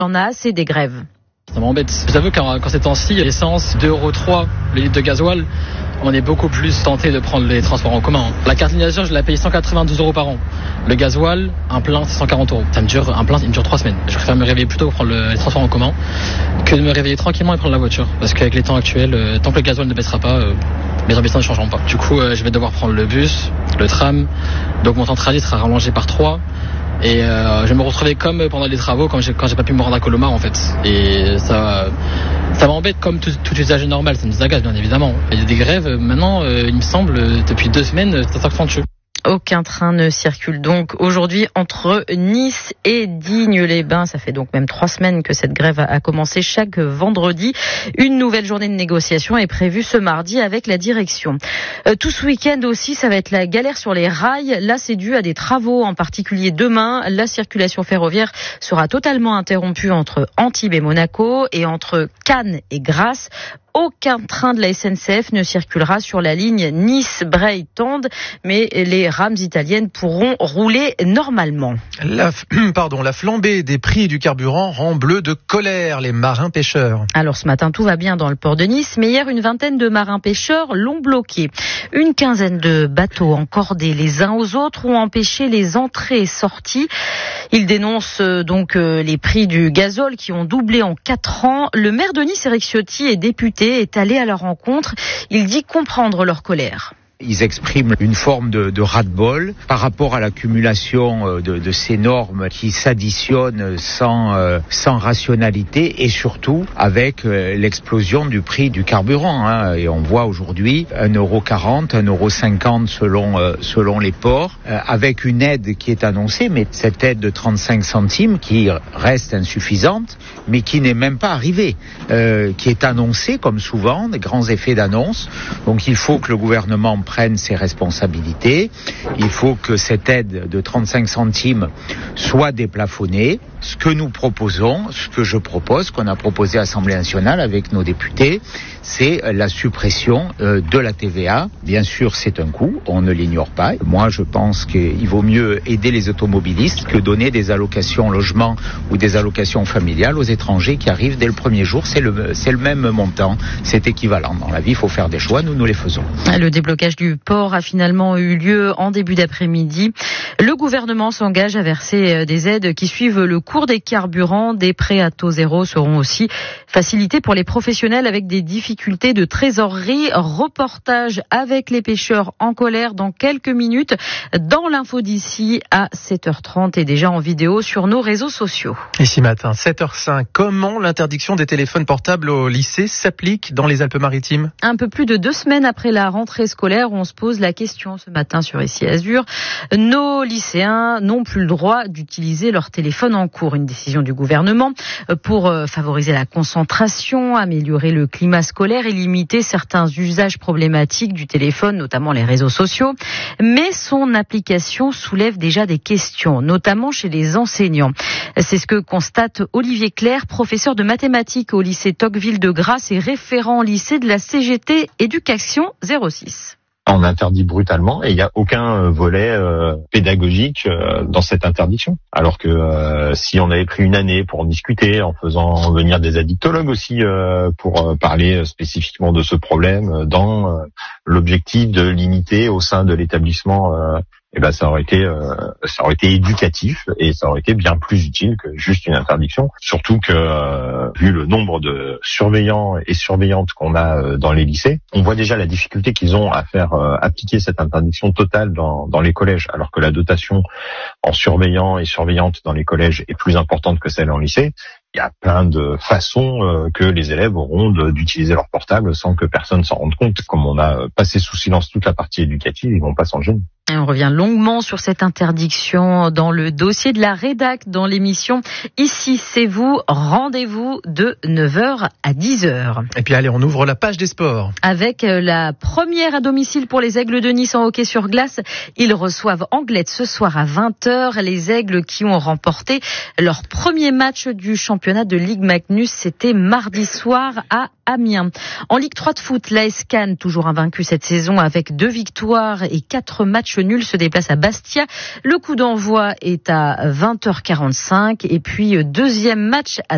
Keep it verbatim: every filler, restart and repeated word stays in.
On a assez des grèves. Ça m'embête. J'avoue qu'en quand ces temps-ci, l'essence deux euros trois le litre de gasoil, on est beaucoup plus tenté de prendre les transports en commun. La carte ligne-agir, je la paye cent quatre-vingt-douze euros par an. Le gasoil, un plein, c'est cent quarante euros. Ça me dure, un plein, il me dure trois semaines. Je préfère me réveiller plutôt pour prendre le, les transports en commun que de me réveiller tranquillement et prendre la voiture. Parce qu'avec les temps actuels, euh, tant que le gasoil ne baissera pas, euh, mes ambitions ne changeront pas. Du coup, euh, je vais devoir prendre le bus, le tram. Donc mon temps de trajet sera rallongé par trois. Et euh, je vais me retrouver comme pendant les travaux quand j'ai, quand j'ai pas pu me rendre à Colomar en fait. Et ça, ça m'embête comme tout, tout usage normal, ça nous agace bien évidemment. Il y a des grèves maintenant, euh, il me semble, depuis deux semaines, ça s'accentue. Aucun train ne circule donc aujourd'hui entre Nice et Digne-les-Bains. Ça fait donc même trois semaines que cette grève a commencé chaque vendredi. Une nouvelle journée de négociation est prévue ce mardi avec la direction. Euh, tout ce week-end aussi, ça va être la galère sur les rails. Là, c'est dû à des travaux, en particulier demain. La circulation ferroviaire sera totalement interrompue entre Antibes et Monaco et entre Cannes et Grasse. Aucun train de la S N C F ne circulera sur la ligne Nice-Breil-Tende, mais les rames italiennes pourront rouler normalement. La, pardon, la flambée des prix du carburant rend bleu de colère les marins-pêcheurs. Alors ce matin, tout va bien dans le port de Nice, mais hier, une vingtaine de marins-pêcheurs l'ont bloqué. Une quinzaine de bateaux encordés les uns aux autres ont empêché les entrées et sorties. Ils dénoncent donc les prix du gazole qui ont doublé en quatre ans. Le maire de Nice, Éric Ciotti, est député, est allé à leur rencontre. Il dit comprendre leur colère. Ils expriment une forme de, de ras-de-bol par rapport à l'accumulation de, de ces normes qui s'additionnent sans, euh, sans rationalité et surtout avec euh, l'explosion du prix du carburant. Hein. Et on voit aujourd'hui un euro quarante, un euro cinquante selon, euh, selon les ports, euh, avec une aide qui est annoncée, mais cette aide de trente-cinq centimes qui reste insuffisante, mais qui n'est même pas arrivée, euh, qui est annoncée comme souvent, des grands effets d'annonce. Donc il faut que le gouvernement prenne ses responsabilités. Il faut que cette aide de trente-cinq centimes soit déplafonnée. Ce que nous proposons, ce que je propose, qu'on a proposé à l'Assemblée nationale avec nos députés, c'est la suppression euh, de la T V A. Bien sûr, c'est un coût, on ne l'ignore pas. Moi, je pense qu'il vaut mieux aider les automobilistes que donner des allocations logement ou des allocations familiales aux étrangers qui arrivent dès le premier jour. C'est le, c'est le même montant, c'est équivalent. Dans la vie, il faut faire des choix, nous, nous les faisons. Le déblocage du port a finalement eu lieu en début d'après-midi. Le gouvernement s'engage à verser des aides qui suivent le cours des carburants. Des prêts à taux zéro seront aussi facilités pour les professionnels avec des difficultés de trésorerie. Reportage avec les pêcheurs en colère dans quelques minutes dans l'info d'ici à sept heures trente et déjà en vidéo sur nos réseaux sociaux. Ici matin, sept heures cinq, comment l'interdiction des téléphones portables au lycée s'applique dans les Alpes-Maritimes ? Un peu plus de deux semaines après la rentrée scolaire, on se pose la question ce matin sur Ici Azur. Nos lycéens n'ont plus le droit d'utiliser leur téléphone en cours. Une décision du gouvernement pour favoriser la concentration, améliorer le climat scolaire et limiter certains usages problématiques du téléphone, notamment les réseaux sociaux. Mais son application soulève déjà des questions, notamment chez les enseignants. C'est ce que constate Olivier Clerc, professeur de mathématiques au lycée Tocqueville de Grasse et référent lycée de la C G T Éducation zéro six. On interdit brutalement et il n'y a aucun volet euh, pédagogique euh, dans cette interdiction. Alors que euh, si on avait pris une année pour en discuter, en faisant venir des addictologues aussi euh, pour euh, parler spécifiquement de ce problème, dans euh, l'objectif de limiter au sein de l'établissement, euh, eh ben ça aurait été euh, ça aurait été éducatif et ça aurait été bien plus utile que juste une interdiction. Surtout que euh, vu le nombre de surveillants et surveillantes qu'on a euh, dans les lycées, on voit déjà la difficulté qu'ils ont à faire euh, appliquer cette interdiction totale dans dans les collèges, alors que la dotation en surveillants et surveillantes dans les collèges est plus importante que celle en lycée. Il y a plein de façons euh, que les élèves auront de, d'utiliser leur portable sans que personne s'en rende compte. Comme on a passé sous silence toute la partie éducative, ils vont pas s'en gêner. Et on revient longuement sur cette interdiction dans le dossier de la rédac dans l'émission Ici c'est vous, rendez-vous de neuf heures à dix heures. Et puis allez, on ouvre la page des sports. Avec la première à domicile pour les Aigles de Nice en hockey sur glace, ils reçoivent Anglet ce soir à vingt heures. Les Aigles qui ont remporté leur premier match du championnat de Ligue Magnus, c'était mardi soir à Amiens. En Ligue trois de foot, l'A S Cannes, toujours invaincu cette saison avec deux victoires et quatre matchs nuls, se déplace à Bastia. Le coup d'envoi est à vingt heures quarante-cinq et puis deuxième match à